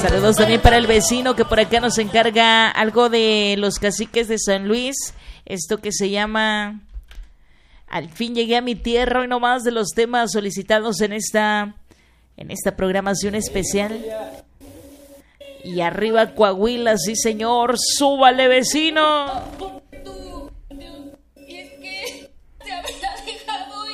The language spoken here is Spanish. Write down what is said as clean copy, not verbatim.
Saludos también para el vecino que por acá nos encarga algo de los caciques de San Luis. Esto que se llama Al fin llegué a mi tierra, y no más de los temas solicitados en esta programación especial. Y arriba Coahuila, sí señor, súbale vecino.